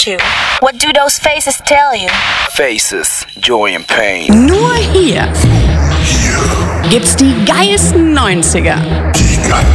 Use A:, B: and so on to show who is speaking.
A: you? What do those faces tell you?
B: Faces, Joy and Pain.
C: Nur hier gibt's die geilsten 90er.
D: Die